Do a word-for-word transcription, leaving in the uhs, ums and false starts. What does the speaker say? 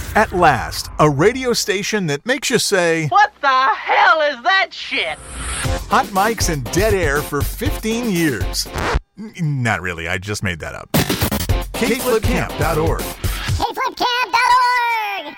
At last, a radio station that makes you say, "What the hell is that shit?" Hot mics and dead air for fifteen years. N- not really, I just made that up. K Flip Camp dot org